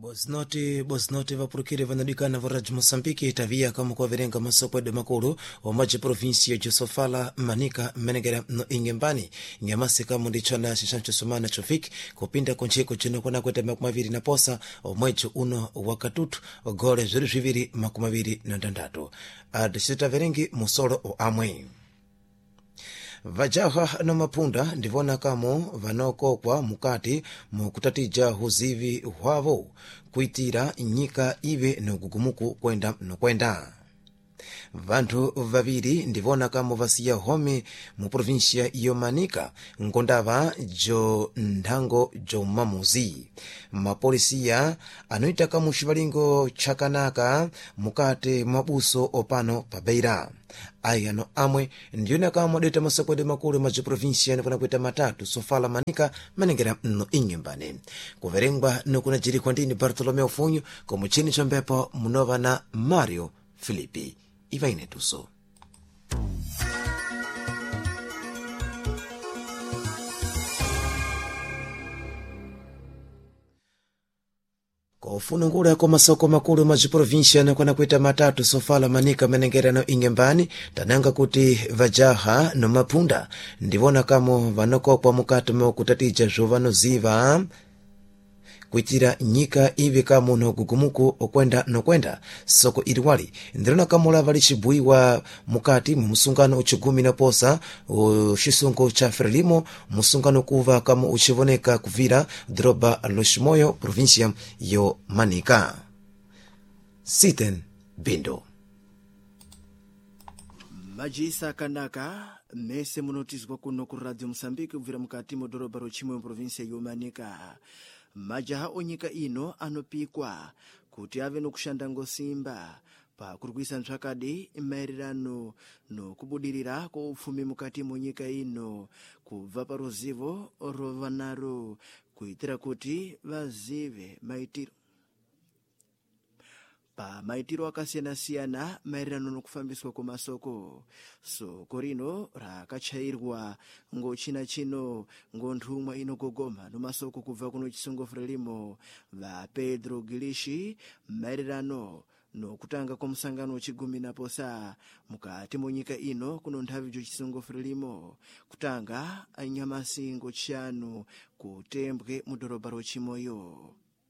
Bosnoti vapurukire vanadikana varaji Mosambiki itavia kama kwa virenga masoko de makuru omaji provinsia ya Sofala Manika Menegera no Ingembani ngamasi kama ndichana shishancho sumana chofik kupinda koncheko chino kona kwete makumaviri na posa omwecho uno wakatutu gore zuri zviviri makumaviri na ndandatu adisita virengi musoro o amwe vajaha na mapunda ndivona kamo vanokokwa mukati mukutatija huzivi hwavo kuitira nyika ive nogugumuku kwenda vantu vaviri ndivona kamo vasiya home mu provinsia iyo Manika ngondava jo ndango jo mamuzi mapolisia anoita kamo shivalingo chakanaka mukati mabuso opano pabeira ayano amwe ndiona kama deta masakwede makuru maji provinsia nikuna kuita matatu Sofala Manika Menegera no Ingembani kuverengwa nukuna jiri kwa ndini Bartolomeo Funyo komuchini chambepo munova na Mario Filipi Ivaine tuso Kofunungura kwa masoko makuru maji provinsia na kuna kuita matatu Sofala Manika Menegera no Ingembani tananga kuti vajaha no mapunda ndivona kamo vanoko kwa mukati mo kutatija jovano ziva kuitira nyika ivi kamo no gugumuku okwenda soko iliwali ndirona kamo lava lichibuiwa mukati mu musungano uchigumi na posa ushisungo cha Frelimo musungano kuva kamo uchivoneka kuvira droba Loshimoyo provincia yo Manika Siten Bindo Majisa kanaka mese munotizwa kuno ku Radio Msambiki kuvira mukati mo droba Loshimoyo provincia yo Manika majaha onyika ino anopikwa kuti ave nokushanda ngosimba pa kurwisa ntsvakadi maererano no kubudirira ko upfumi mukati monyika ino kubva paruzivo rovanaro kuitira kuti vazive maitiro pa maitiro akasiyana-siyana maererano nokufambiswa kwamasoko soko rino rakachairwa ngochina chino ngonthumwa inogogoma nomasoko kubva kuno chisungo Frelimo va Pedro Gilishi maererano nokutanga kwa musangano chigumi na posa mukati monyika ino kuno nthavi jo chisungo Frelimo kutanga anyamasingo chanu kutembwe mudoroba rochimoyo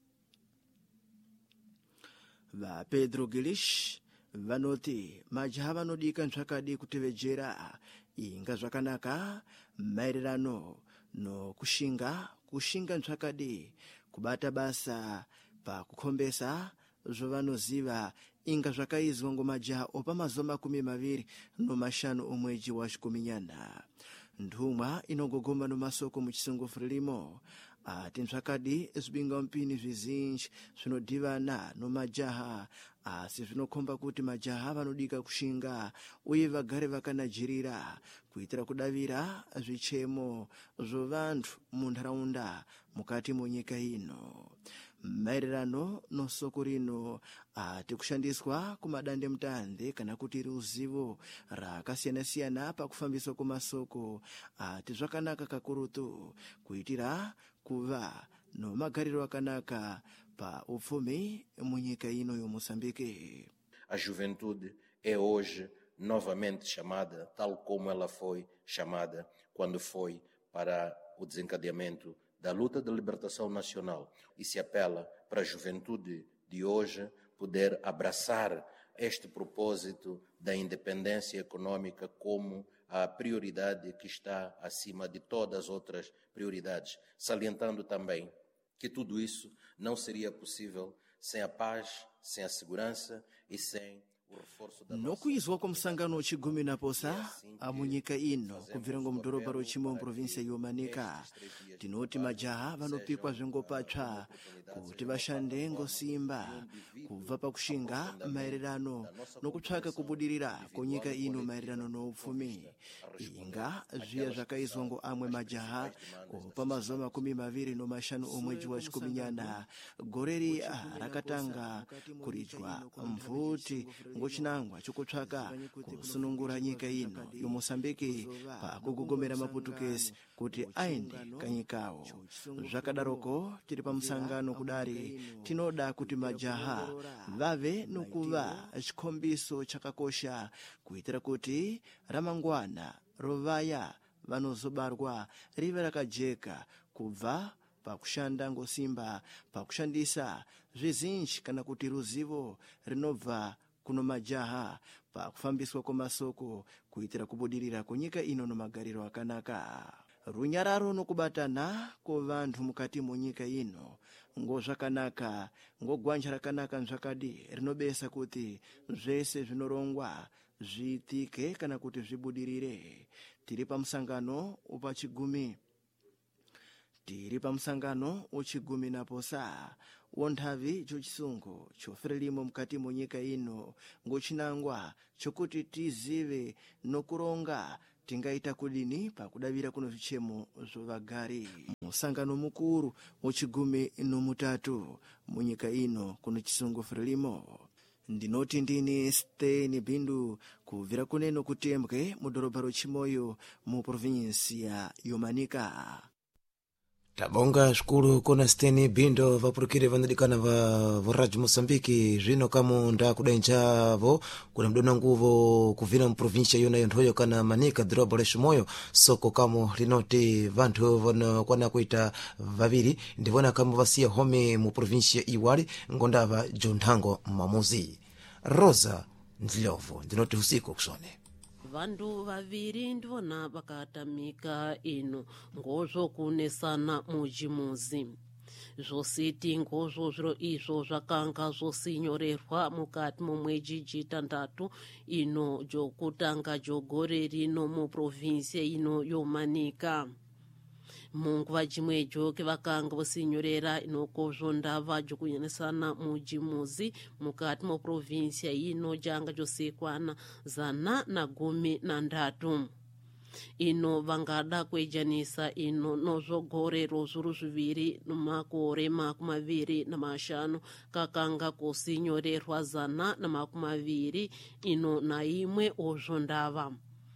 va Pedro Gilish vanoti majaha vanodika ntsvakadi kutevejera inga zvakanaka maererano no kushinga ntsvakadi kubata basa pa kukombesa zvovanoziva inga zvakaizwa ngomajaha opa mazoma 25 omweji wa Xikuminyana nthumwa inogogoma nomasoko muchisungo Frelimo ati ntsvakadi zvibinga mpini zvizinji zvinodhivana nomajaha asi zvinokomba kuti majaha vanodika kushinga uye vagare vakanajirira kuitira kudavira zvichemo zvovantu munharaunda mukati monyika ino maererano nosoko rino ati kushandiswa kumadande mutande kana kuti ruzivo rakasiyana-siyana pakufambiswa kwamasoko ati zvakanaka kakurutu kuitira kuva nomagariro akanaka pa upfumi munyika ino yo Moçambique. A juventude é hoje novamente chamada, tal como ela foi chamada quando foi para o desencadeamento da luta de libertação nacional e se apela para a juventude de hoje poder abraçar este propósito da independência econômica como a prioridade que está acima de todas as outras prioridades, salientando também que tudo isso não seria possível sem a paz, sem a segurança e sem o reforço da nokuizwa kwa musangano chigumi na posa amunyika ino kubvirango mudhorobha rochimoyo provinsia yo Manika tinoti majaha vanopikwa zvengopatsva kuti vashande ngosimba kubva pakushinga maererano nokutsvaka kubudirira konyika ino maererano noupfumi inga zviya zvakaizwa ngoamwe majaha opa mazoma 25 omweji wa Xikuminyana gore riya rakatanga kuridwa mvuti ngochinangwa chokutsvaka kusunungura nyika ino yomoçambike pakugogomera maputukezi kuti aende kanyikawo. Zvakadaroko tiri pamusangano kudari tinoda kuti majaha vave nokuva chikombiso chakakosha kuitira kuti ramangwana rovaya vanozobarwa rive rakajeka kubva pakushanda ngosimba pakushandisa zvizinji kana kuti ruzivo rinobva kuno majaha pakufambiswa kwamasoko kuitira kubudirira kunyika ino nomagariro akanaka. Runyararo nokubatana kovantu mukati munyika ino ngozvakanaka ngogwanja rakanaka nzvakadi rinobesa kuti zvese zvinorongwa zviitike kana kuti zvibudirire. Tiri pamusangano uchigumi naposa wonthavi chochisungo choferelimo mukati munyika ino ngochinangwa chokuti tizive nokuronga tingaita kudini pakudavira kuno zvichemo zvovagari. Musangano mukuru wechigumi nomutatu munyika ino kuno chisungo ferelimo. Ndinoti ndini Steni Bindu kubvira kuneno kutembwe mudhorobha rochimoyo mu provinsia yomanika. Tabonga zvikulu kuna Steni Bindo vapurukire vanadikana va Radio Moçambique zvino kamo ndakudai njavo kuna mdona nguvo kuvina mu provincia yona yonthoyo kana manika dhorobha leximoyo soko kamo linoti vanthu vanokwana kuita vaviri ndivona kamo vasiya home mu provincia iwali ngondava jonthango mamuzi. Rosa Ndlovu ndinoti usiku kusone. Vandu vaviri ndivona vakatamika ino ngozvo kunesana mujimuzi. Zvositi ngozvo zviro izvo zvakanga zvosinyorerwa mukati momwedzi jitandatu ino jokutanga jogore rino mu provinsia ino yomanika. Munguva chimwecho kevakanga vosinyorera inokozvo ndava jokunyanisana mujimuzi mukati moprovinsia ino janga josekwana 113 ino vangada kwejanisa ino nozvogore rozvuru zviviri nomakore 25 kakanga kosinyorerwa 120 ino naimwe ozvo ndava.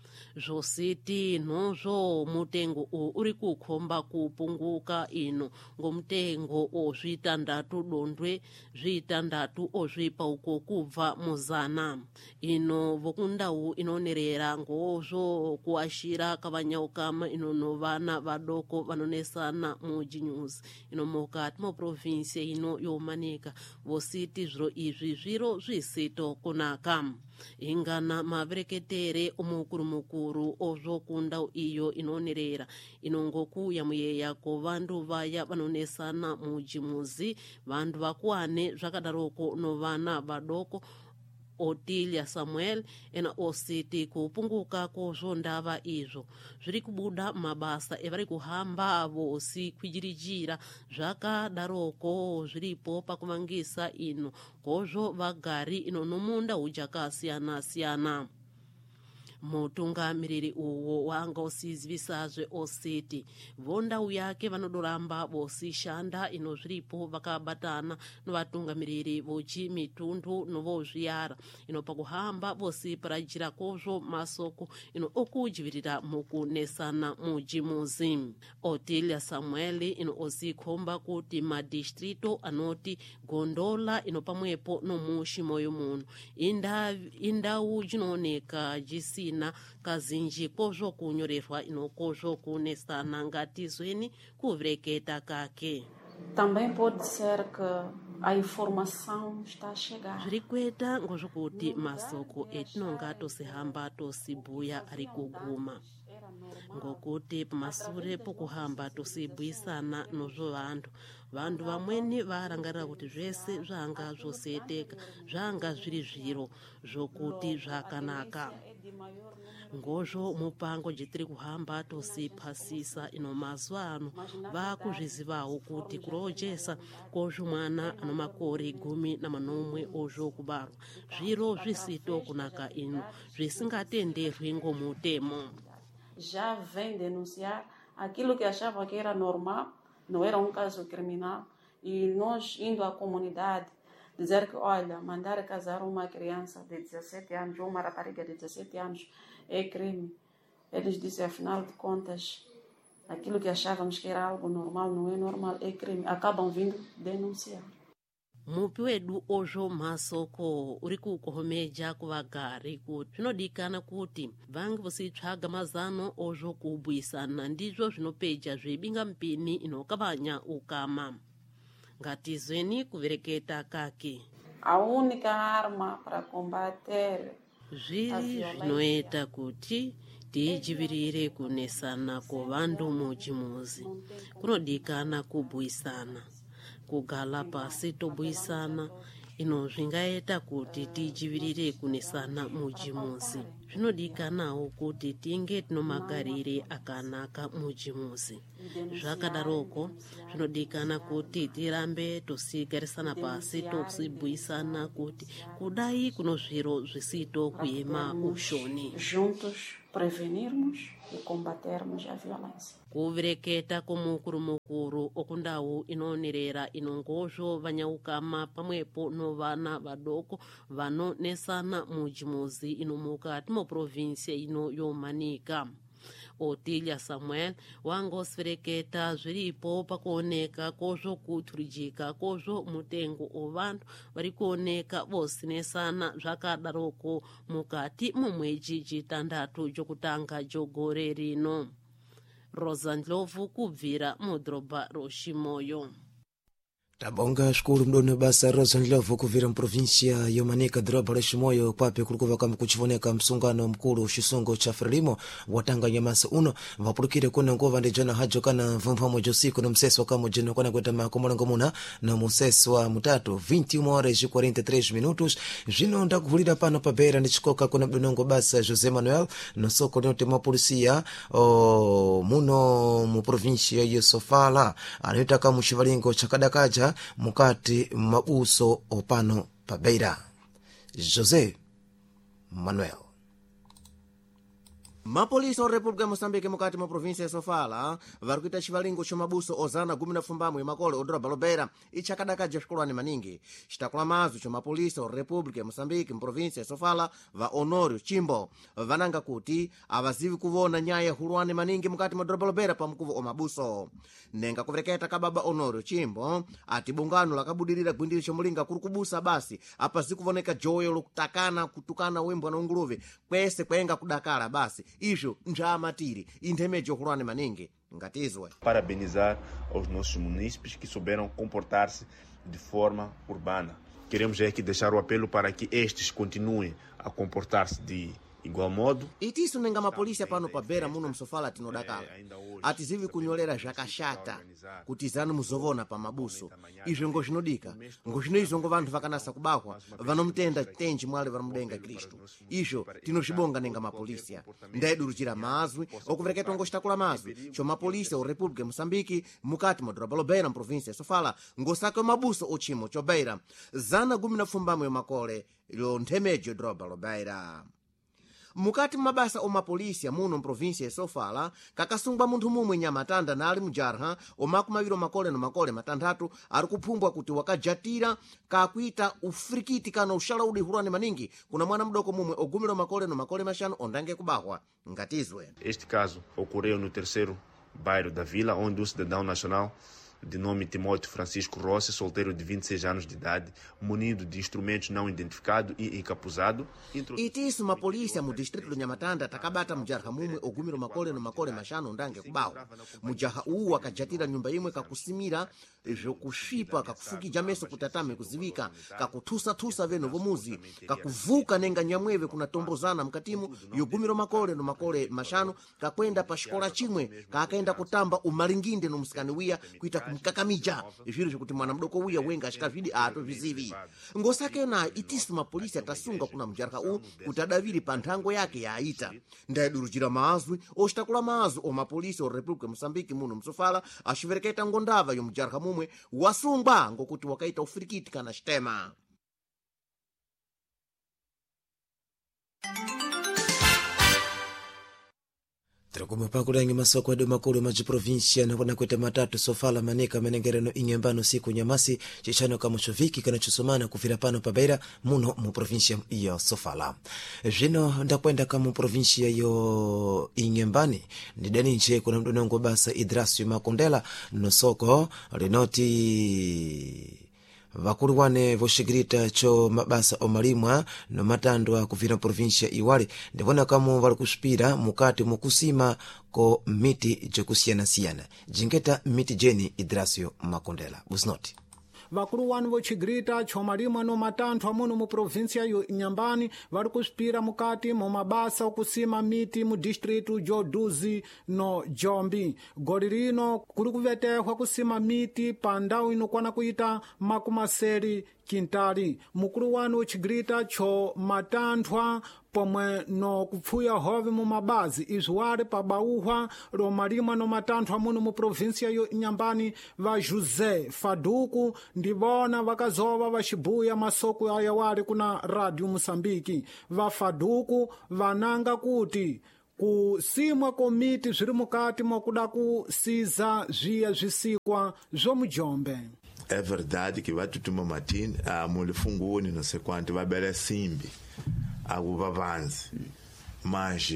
Zvositi nozvo mutengo uri kukhomba kupunguka ino ngomutengo ozvitandatu dondwe zvitandatu ozvipa uko kubva muzana. Ino vokundau inonerera ngozvo kuashira kavanyaukama ino novana vadoko vanonesana mujinyuzi ino mukati moprovinsia ino yomanika. Vositi zviro izvi zviro zvisito kunaka. Ingana mavereketere omukuru ozvokunda iyo inonerera inongokuya muyeya kovandu vaya vanonesana mujimuzi vandu vakuwane zvakadaroko novana vadoko. Otilia Samuel ena ositi kupunguka kozvo ndava izvo zviri kubuda mabasa evari kuhamba vosi kwijirijira zvakadaroko zviripo pakuvangisa ino kozvo vagari ino nomunda ujakasiyana-siyana. Mutungamiriri uwo wanga usizivisazve ositi vondau yake vanodoramba vosishanda ino zviripo vakabatana novatungamiriri vochi mitundu novozviyara ino pakuhamba vosiparajira kozvo masoko ino okujivirira mukunesana mujimuzi. Otilia Samueli ino ozikhomba kuti madistrito anoti Gondola ino pamwepo nomushi moyo muno indau jinooneka jisi na kazinji kozvo kunyorerwa inokozvo kunesana ngatizweni kuvreketa kake. Também pode ser que a informação está a chegar. Zvirikweta ngozvokuti masoko etinonga tosihamba tosibuya ari kuguma ngokuti pamasure pokuhamba tosibwisana nozvo vandu vamweni varangarira kuti zvese zvanga zvoseteka zvanga zviri zviro zvokuti zvakanaka. Ngozvo mupango jetiri kuhamba tosipasisa ino mazuva ano vakuzvizivawo kuti kurojesa kozvo mwana ano makore 11 ozvo kubarwa zviro zvisito kunaka ino zvisingatenderwi ngomutemo. Já vem denunciar aquilo que achava que era normal, não era um caso criminal, e nós indo à comunidade dizer que, olha, mandar casar uma criança de 17 anos ou uma rapariga de 17 anos é crime. Eles dizem, afinal de contas, aquilo que achávamos que era algo normal não é normal, é crime. Acabam vindo denunciar. mupi wedu ojo masoko uri kukohomeja kuvagari kuti zvinodikana kuti vange vositsvaga mazano ojo kubwisana ndizvo zvinopeja zvebinga mpini inokavanya ukama ngatizweni kuvereketa kake. A única arma para combater zviri zvinoita kuti tijivirire kunesana kovandu muchimuzi kunodikana kubwisana kugala pasi tobwisana ino zvingaita kuti tijivirire kunesana muchimuzi zvinodikanawo kuti tinge tinomagarire akanaka muchimuzi zvakadaroko zvinodikana kuti tirambe tosigarisana pasi tosibwisana kuti kudai kuno zviro zvisito kuyema ushoni juntos prevenirmos e combatermos a violência. kuvereketa komukuru okundawu inonerera inongozvo vanyaukama pamwepo novana vadoko vanonesana muchimuzi ino mukati moprovinsia ino yomanika. Otilia Samuel wangosvereketa zviripo pakuoneka kozvo kuturijika kozvo mutengo ovanhu vari kuoneka vosinesana zvakadaroko mukati momwedzi chitandatu chokutanga chogore rino. Rosa Ndlovu kubvira mudhorobha roshimoyo. tabonga xikulu mdoni basa Rosa Ndlovu kuvira mprovinsia yomanika dhorobha roshimoyo kwape kulikuva kama kuchivoneka msungano mkulu xisungo cha frelimo watanga nyamasa uno vapulukire kuna ngova ndi jana hajo kana vumphamo josiku no mseso kamo jino kwana kweta makomolongo muna na museso wa mutatu 21:43 minutos zvino ndakuvulira pano pabera ndi chikoka kuna mdonongo basa José Manuel no soko linote mapolisia muno mu provinsia ya Sofala anoitaka mu chivalingo chakadakaja mukati mabuso opano pabeira. José Manuel. mapolisa wa república ya moçambique mukati mwa província ya Sofala vari kuita chivalingo chomabuso ozana gumi na fumbamwe makole odorobha lobera ichakadakaja swikulani maningi citakula mazu chomapolisa wa república ya moçambique mprovíncia ya Sofala va Honório Chimbo vananga kuti avazivi kuvona nyaya hulwane maningi mukati mwa doroba lobera pamukuvo omabuso nenga kuvereketa kababa Honório Chimbo ati bungano lakabudirira gwindiri chomulinga kuri kubusa basi apa zikuvoneka joyo lokutakana kutukana wembwa na unguluve kwese kwenga kudakala basi izvo njamatiri inthemejo hulwane maningi ngatizwe. Parabenizar aos nossos munícipes que souberam comportar-se de forma urbana. Queremos aqui deixar o apelo para que estes continuem a comportar-se de igual modo. itiso nenga mapolisia pano pabera muno msofala tinodakala atizivi kunyolera zakaxata kuti zanu muzovona pa mabuso izvo ngo zvinodika ngo zvino izvo ngo vanthu vakanasa kubahwa vanomutenda tenji mwale vanomudenga Kristu izvo tinozvibonga nenga mapolisia ndaidurukira mazwi okuvereketwa ngoxitakula mazwi chomapolisia o república moçambique mukati mwa doroba lobera mprovíncia ya Sofala ngosaka mabuso ochimo chobeira zana gumi na fumbamwe yomakole lo nthemejo doroba lobeira. Mukati mabasa omapolisia muno mprovíncia ya Sofala kakasungwa munthu mumwe nyamatanda nali mujarha omakumaviro makole no makole matandatu ari kuphumbwa kuti wakajatira kakuita ufrikiti kana uxalaudi hulwane maningi kuna mwana mdoko mumwe ogumiro makole no makole maxanu ondange kubahwa ngatizwe. Este caso ocorreu no terceiro bairro da vila, onde um cidadão nacional de nome Timóteo Francisco Rossi, solteiro de 26 anos de idade, munido de instrumentos não identificados e encapuzado. Itiso mapolisia mu distrito do Nyamatanda takabata mujarha mumwe ogumiro makole no makole maxanu ondange kubahwa mujaha uwu akajatira nyumba imwe kakusimira zvokusvipa kakufukija meso kutatame kuzivika kakuthusa veno vomuzi kakuvuka nenga nyamweve kunatombozana mukatimu yogumiro makole no makole maxanu kakwenda pa xikola chimwe kaakaenda kutamba umalinginde no musikani wiya kuita kumkakamija zviro zvokuti mwana mdoko wiya wenga axikavidi atozvizivi ngosakena itiso mapolisia tasunga kuna mujarha uwu kuti adaviri pa nthango yake yaita ndaidurukira mazwi oxitakula mazwi omapolisia o república ya moçambique muno msofala axivereketa ngondava yomujarha mumwe wasungwa ngokuti wakaita ufirikiti kana xitema. tirakumapakulangi masoko ado makulu majiprovinsia nakona kwete matatu sofala manika menengereno inyembano siku nyamasi chichano kamuchoviki kanachosomana kufira pano pabeira muno mu provinsia ya sofala. Zvino ndakwenda kamu provinsia yo inyembani ndidani nche kuna mdunongo basa Idrasio Makondela nosoko linoti vakulu wane voshigirita cho mabasa omalimwa no matandwa kuvira provinsia iwali ndivona kamo vari kuspira mukati mukusima ko miti jokusiyana-siyana jingeta miti jeni Idrasio Makondela busnoti vakulu wanu vochigirita chomalimwa no matanthu amuno mu provinsia yo inyambani vari kuspira mukati mu mabasa okusima miti mu distritu joduzi no jombi. Goli lino kuli kuvetehwa kusima miti pa ndawu inokwana kuita makumaseri kintali. Mukulu wanu wochigirita cho matanthwa pomwe no kupfuya hove mu mabazi izuwale pa bauhwa lomalimwa no matanthu amuno mu provinsia yo inyambani va José Faduku ndivona vakazova vachibuya masoko ayawali kuna Radio Musambiki. Va Faduku vananga kuti kusimwa komiti zviri mukati mwakuda kusiza zviya zvisikwa zomujombe. É verdade que vai tutuma matini a mulifunguni não sei quanto vai bela simbi a uvavanzi mas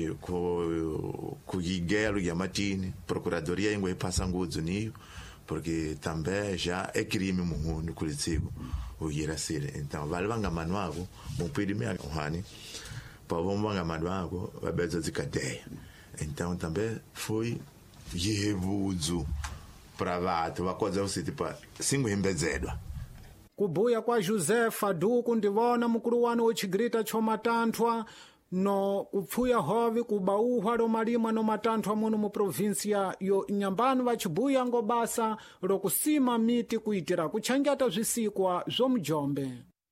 com guiguelo e a matini procuradoria ingwe passa ngudzo niyo porque também já é crime no mundo coletivo o irasire então vale vanga manuago mumpiri me hani para vanga manuago vai bezo zikadeia então também foi yebuzo pravatu vakoza usiti pa singu himbezedwa kubuya kwa José Faduku ndivona mukulu wanu wochigirita chomatanthwa no kupfuya hove kubauhwa lomalimwa no matanthwa muno mu provinsia yo inyambani vachibuya ngobasa lokusima miti kuitira kuchangata zvisikwa zomujombe.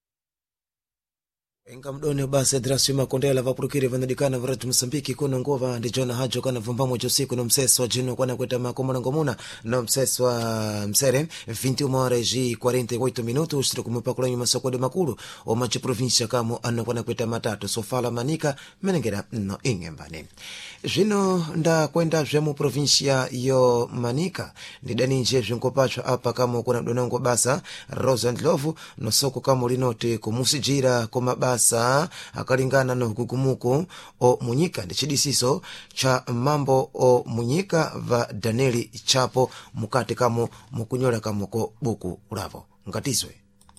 Enga mdone basa Idrasio Makondela vapurukire vanadikana varatu Msambiki kuna ngova ndi Jona Hajo kana vumbamo josiku no mseso wa jino kwana kweta makomo na ngomuna no mseso wa msere 21 horas e 48 minutos tiri kumupakulanyi masoko de makulu o machi provincia kamo ano kwana kweta matatu sofala manika menengera no inyembani. Zvino nda kwenda zvemu provincia yo manika ndidani nje zvinkopachwa apa kamo kuna mdonongo basa Rosand Lovu no soko kamo linote kumusijira koma basa akalingana no kugumuko o munyika ndi chidisiso cha mambo o munyika va Danieli Chapo mukati kamo mukunyola kamo ko buku ulavo ngatiswe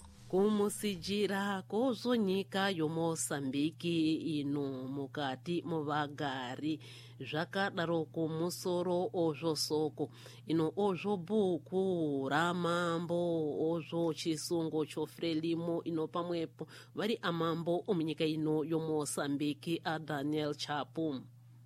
kumusijira kozonyika yo Mosambiki ino mukati muvagari zvakadaroko musoro ozvo soko ino ozvo buku ramambo ozvo chisungo chofrelimo ino pamwepo vari amambo omunyika ino yo Mosambiki a Daniel Chapo.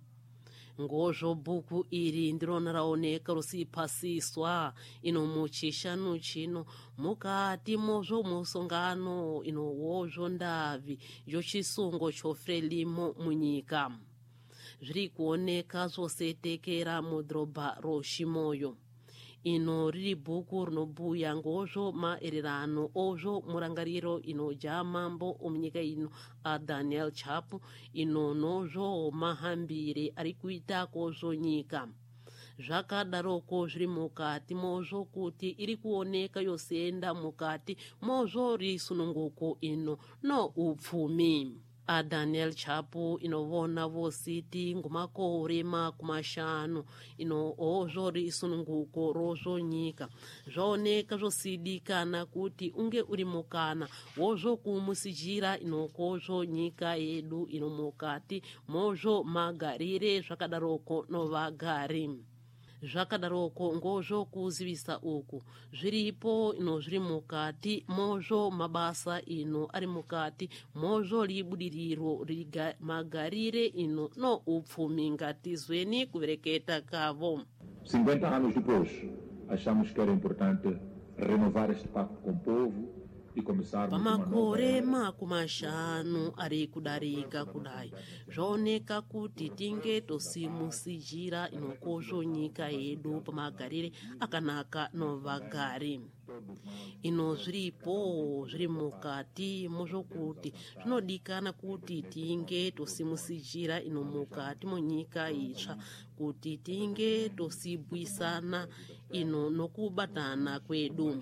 Ngozvo buku iri ndirona raoneka rusipasiswa ino muchishanu chino mukati mozvo musongano ino wozvo ndavi yochisungo chofrelimo munyika zviri kuoneka zvosetekera mudhorobha roshimoyo ino riri bhuku rinobhuya ngozvo maererano ozvo murangariro inoja mambo omunyika ino a Daniel Chapo ino nozvo mahambire ari kuita kozvo nyika zvakadaroko zviri mukati mozvo kuti iri kuoneka yosenda mukati mozvo risununguko ino no upfumi a Daniel Chapo inovona vositi ngumakore makumashanu ino ozvo risununguko rozvo nyika zvaoneka zvosidikana kuti unge uri mukana wozvo kumusijira inokozvo nyika yedu ino mukati mozvo magarire zvakadaroko novagari zvakadaroko ngozvo kuzivisa uku zviripo ino zviri mukati mozvo mabasa ino ari mukati mozvo libudiriro magarire ino no upfumi ngatizweni kuvereketa kavo. 50 anos depois achamos que era importante renovar este pacto com o povo pamakore makumashanu ari kudarika kudai zvaoneka kuti tinge tosimudzira inokozvo nyika yedu pamagarire akanaka novagari. Ino zviripo zviri mukati mozvokuti zvinodikana kuti tinge tosimudzira ino mukati monyika itsva kuti tinge tosibwisana ino nokubatana kwedu.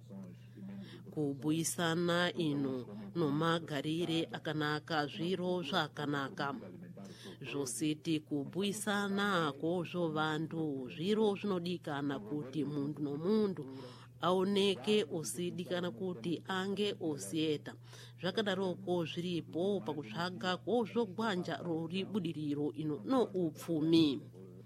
Kubwisana ino nomagarire akanaka zviro zvakanaka. Zvositi kubwisana kozvo vantu zviro zvinodikana kuti mundu nomundu aoneke osidikana kuti ange osieta. Zvakadaroko zviripo pakutsvaga kozvo gwanja rori budiriro ino no upfumi.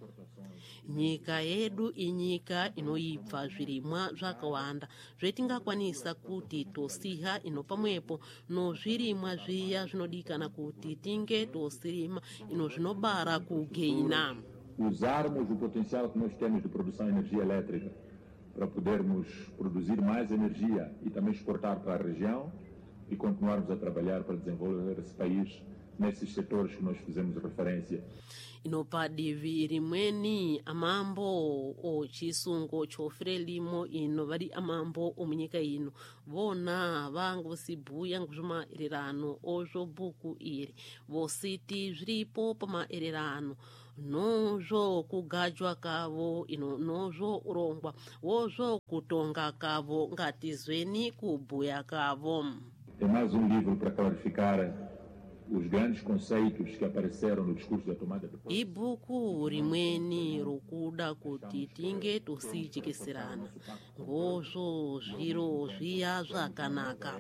Nyika yedu inyika inoibva zvirimwa zvakawanda zvetingakwanisa kuti tosiha ino pamwepo nozvirimwa zviya zvinodikana kuti tinge tosirima ino zvinobara kugeina. Usarmos o potencial que nós temos de produção de energia elétrica para podermos produzir mais energia e também exportar para a região e continuarmos a trabalhar para desenvolver esse país nesses setores que nós fizemos referência. Inopadivi rimweni amambo o chisungo chofrelimo ino vari amambo omunyika ino vona vangu sibuya nguzvamaererano ozvobuku iri vositi zviripo pamaererano nozvo kugajwa kavo ino nozvo urongwa wozvo kutonga kavo ngatizweni kubhuya kavo. É mais livro para clarificar os grandes conceitos que apareceram no discurso da tomada de posse. Ibuku rimweni rokuda kuti tinge tosichikisirana ngozvo zviro zviya zvakanaka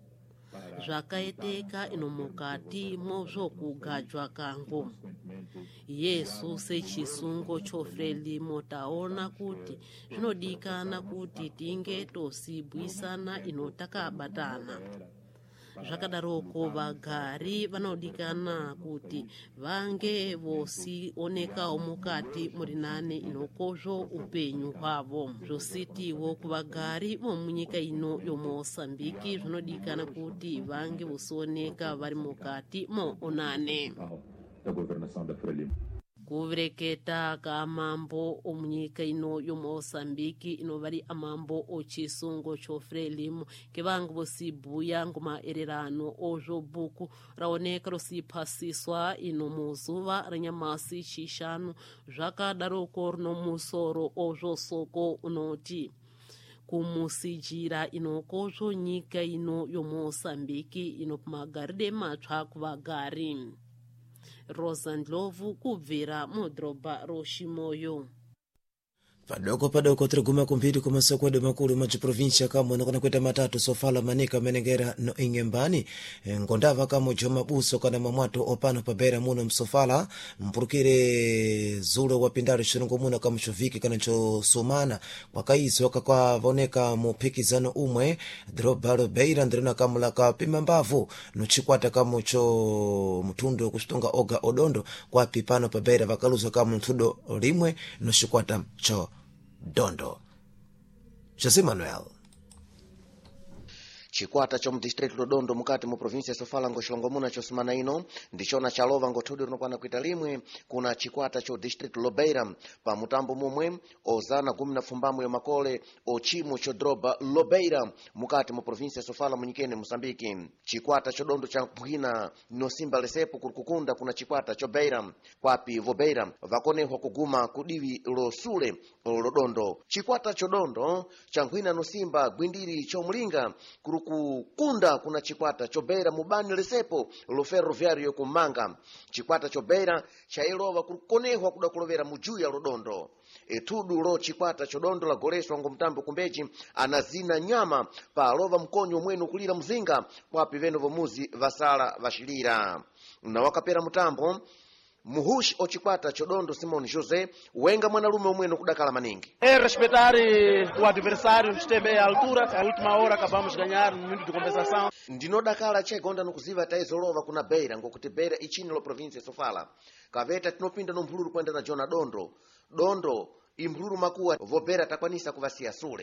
zvakaiteka ino mukati mozvokugajwa kango. Yesu sechisungo chofrelimo taona kuti zvinodikana kuti tinge tosibwisana ino takabatana. Zvakadaroko vagari vanodikana kuti vange vosionekawo mukati murinane inokozvo upenyu hwavo. Zvositiwo kuvagari vomunyika ino yoMosambiki zvinodikana kuti vange vosioneka vari mukati moonane. Da governação da Frelimo. Kuvereketa kaamambo omunyika ino yoMosambiki ino vari amambo ochisungo chofrelimo kevangu vosibhuya ngomaererano ozvobuku raoneka rosiphasiswa ino muzuva ranyamasi chishanu zvakadaroko rinomusoro ozvosoko unoti kumusijira inokozvo nyika ino yoMosambiki ino pamagaride matsva kuvagari. Rosandlovu kubvira mudhorobha roshimoyo. Padoko tiriguma kumbiri kumasoko makulu machiprovinsia kamwe nokona kuita matatu sofala manika menengera no ingembani ngondava kamo joma buso kana mamwato opano pabera muno msofala mpurukire zulo wapindari shirungo muno kama choviki kana cho sumana wakaizi wakakwa voneka mupikizano umwe drobalo beira ndirina kamula ka pimambavu no chikwata kamo cho mtundo kushitonga oga odondo kwa pipano pabera vakaluzo kamo mtudo rimwe no chikwata cho Dondo. José Manuel. Chikwata cho mdistrict Rodondo mukati mu province sofala ngoshilongomuna cho semana ino ndichona chalova ngothudu rinokwana kuita limwe kuna chikwata cho district Lobeira pa mutambo momwe ozana gumi na fumbamo ya makole ochimo cho droba Lobeira mukati mu province sofala munyikene Mosambiki. Chikwata cho Dondo cha Mphwina nosimba lesepo kurikukunda kuna chikwata cho Beira kwapi vobeira vakonehwa kuguma kudivi lo sule Rodondo. Chikwata cho Dondo cha Mphwina nosimba gwindiri cho Mlinga kukunda kuna chikwata chobeira mubani lesepo lo ferroviario kumanga. Chikwata chobeira chailova kukonehwa kuda kulovera mujuya Rodondo. Etudu lo chikwata chodondo la goleswa ngomtambo kumbeji anazina nyama pa lova mkonyo mwenu kulira mzinga kwapi veno vomuzi vasala vashilira. Na wakapera mutambo Muhushi ochikwata chodondo Simon José wenga mwanalume omweno kudakala maningi. Respeitar o adversário, esteve à altura, a última hora acabamos de ganhar no minuto de compensação. Ndinodakala chegonda nokuziva taizolova kuna Beira ngokuti Beira ichini lo province sofala. Kaveta tinopinda no mphululu kwenda na Jona Dondo. Dondo imphululu makuwa vobera takwanisa kuvasiya sule.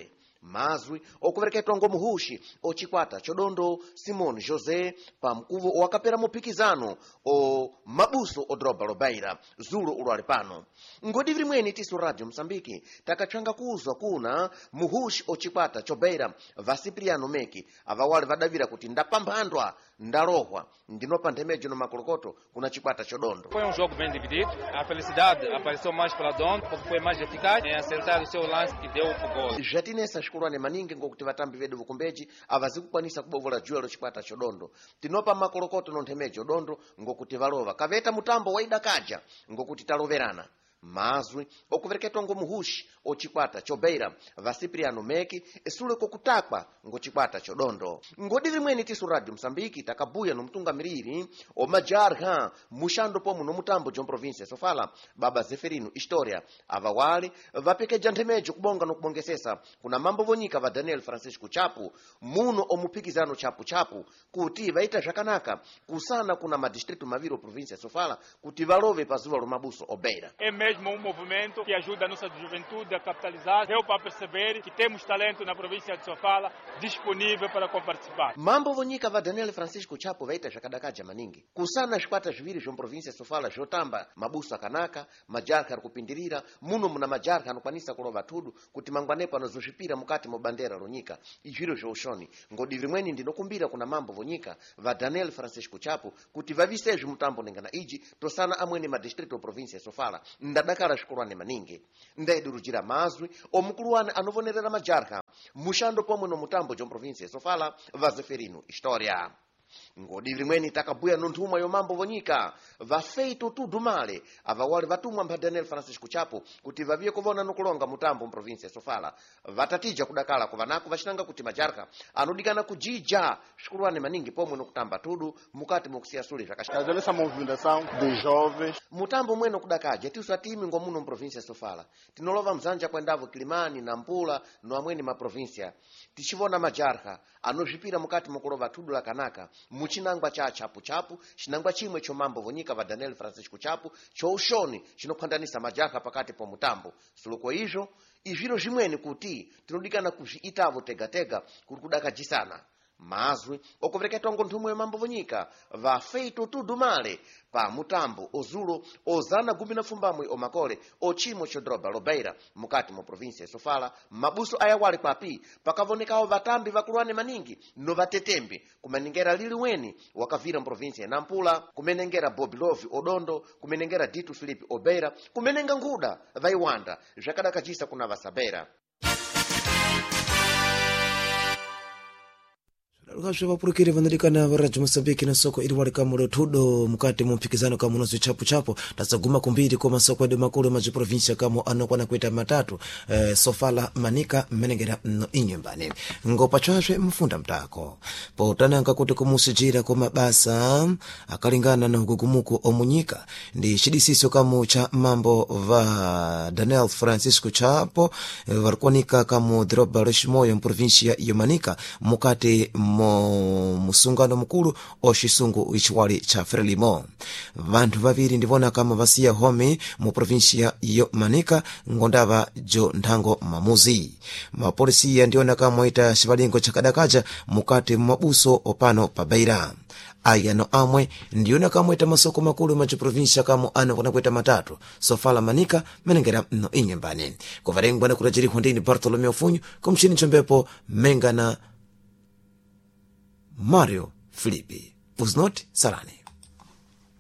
mazwi okuvereketwa ngomuhushi ocikwata chodondo Simon José pa mkuvo wakapera mupikizano o mabuso o droba lobaira zulo ulwali pano ngodi vimweni tisu Radio Msambiki takatchanga kuzwa kuna muhushi ocikwata chobeira va Cipriano Meki avawali vadavira kuti ndapambandwa ndarohwa ndinopa nthemejo no makolokoto kuna chikwata chodondo. Foi jogo bem dividido. A felicidade apareceu mais pela Dondo, porque foi mais eficaz em acertar o seu lance que deu o gol. Jatinesa xikulwane maningi ngokuti vatambi vedu vukumbeji avazikukwanisa kubovola juelo chikwata chodondo. Tinopa makolokoto no nthemejo dondo ngokuti valova. Kaveta mutambo waida kaja ngokuti taloverana. Mazwi okuvereketwa ngomuhushi ocikwata chobeira va Cipriano Meki esule kokutakwa ngochikwata chodondo. Ngodi vimweni tisu Radio Msambiki takabuya no mtungamiriri o majarha mushando pomu no mutambo jo província Sofala baba Zeferino História avawali vapekeja nthemejo kubonga no kubongesesa kuna mambo vonyika va Daniel Francisco Chapu muno omupikizano chapu kuti vaita zvakanaka kusana kuna madistrito maviro província Sofala kuti valove pazuva lo mabuso obeira. Mesmo um movimento que ajuda a nossa juventude a capitalizar, deu para perceber que temos talento na província de Sofala disponível para participar. Mambo vonyika va Daniel Francisco Chapo vaita zvakadakaja maningi kusana zvikwata zviviri zvomuprovíncia Sofala zotamba mabuso akanaka majarha ari kupindirira muno muna majarha anokwanisa kulova tudu kuti mangwanepo anozozvipira mukati mobandera lonyika izviro zvoushoni ngodi vimweni ndinokumbira kuna mambo vonyika va Daniel Francisco Chapo kuti vavisezvi mutambo nengana iji tosana amwene madistrito província Sofala ndadakara xikulwane maningi ndaidurujira mazwi omukuluwane anovonerera majarha mushando pomwe no mutambo jo província Sofala va Zeferino História. Ngodi vimweni takabuya no nthumwa yomambo vonyika vafeito tudo male avawali vatumwa mba Daniel Francisco Chapo kuti vaviye kuvona nokulonga mutambo mprovíncia Sofala vatatija kudakala kuvanako vachinanga kuti majarha anodikana kujija xikulwane maningi pomwe nokutamba tudo mukati mokusiyasule zvakashaka essa movimentação de jovens mutambo mweno kudakaja tiusatimi ngomuno mprovíncia Sofala tinolova mzanja kwendavo Kilimani na Mpula no amweni maprovíncia tichivona majarha anozvipira mukati mokulova tudo lakanaka muchinangwa cha chapu chinangwa chimwe chomambo vonyika va Daniel Francisco Chapo choushoni chinokhwandanisa majarha pakati po mutambo suluko izvo izviro zvimweni kuti tinodikana kuzviitavo tegatega kuti kudakajisana mazwi okuvereketwa ngonthumwe yomambo vonyika vafeito tudo male pa mutambo ozulo ozana gumi na fumbamwe omakole ochimo chodroba lobeira mukati mo província Sofala mabuso ayawali papi pakavonekawo vatambi vakulwane maningi no vatetembi kumenengera liliweni wakavira mprovíncia Nampula kumenengera Bob Love Odondo kumenengera Dito Filipe Obeira kumenenga Nguda vaiwanda zvakadakajisa kuna vasabera. Lukaswe vapurukiri vanadikana va Radio Msambiki na soko ili wali kamule tudo mukati mumpikizano kama unozi chapu tasaguma kumbiri kwa masoko ade makulu maji provincia kama anokwana kuita matatu Sofala Manika menengera no inyumbani ngopa chwashwe mfunda mtako pa utananga kuti kumusijira kwa mabasa akalingana na hugugumuku omunyika ndi shidisiso kama cha mambo va Daniel Francisco Chapo varkwanika kama droba reshimoyo mprovincia ya Manika mukati musungano mukulu oshisungu ichiwali cha Frelimo vantu vaviri ndivona kama vasiya home mu provincia yo Manika ngondava jo nthango mamuzi mapolisiya ndiona kama ita shivalingo chakadakaja mukati mabuso opano pabeira ayano amwe ndiona kama ita masoko makulu machi provincia kama ano kuna kweta matatu Sofala Manika menengera no inyembani kuvarengwa na kurajiri hondini Bartolomeo Funyu kumshini chombepo Mengana Mario Filipe. Was not Sarani.